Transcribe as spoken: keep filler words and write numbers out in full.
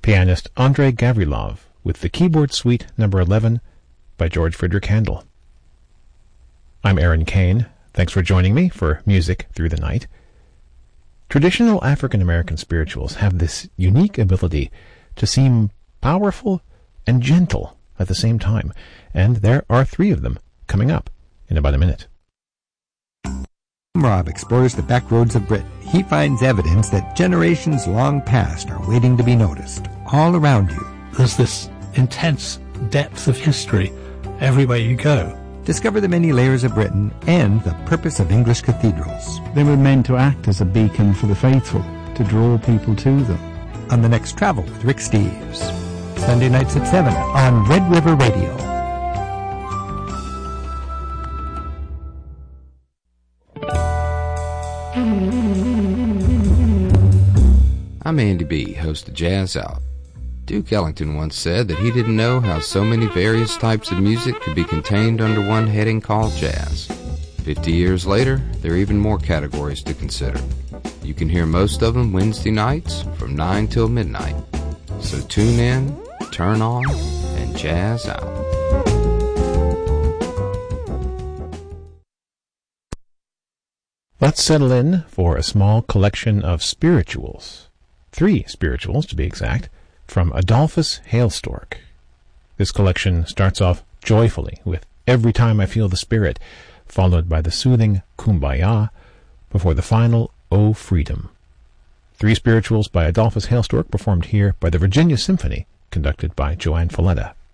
pianist Andrei Gavrilov with the Keyboard Suite number eleven by George Frideric Handel. I'm Aaron Kane. Thanks for joining me for Music Through the Night. Traditional African American spirituals have this unique ability to seem powerful and gentle at the same time, and there are three of them coming up in about a minute. Rob explores the back roads of Britain. He finds evidence that generations long past are waiting to be noticed, all around you. There's this intense depth of history everywhere you go. Discover the many layers of Britain and the purpose of English cathedrals. They were meant to act as a beacon for the faithful, to draw people to them. On The Next Travel with Rick Steves. Sunday nights at seven on Red River Radio. I'm Andy B., host of Jazz Out. Duke Ellington once said that he didn't know how so many various types of music could be contained under one heading called jazz. Fifty years later, there are even more categories to consider. You can hear most of them Wednesday nights from nine till midnight. So tune in, turn on, and jazz out. Let's settle in for a small collection of spirituals. Three spirituals, to be exact, from Adolphus Hailstork. This collection starts off joyfully with Every Time I Feel the Spirit, followed by the soothing Kumbaya, before the final O Freedom. Three spirituals by Adolphus Hailstork performed here by the Virginia Symphony, conducted by Joanne Falletta.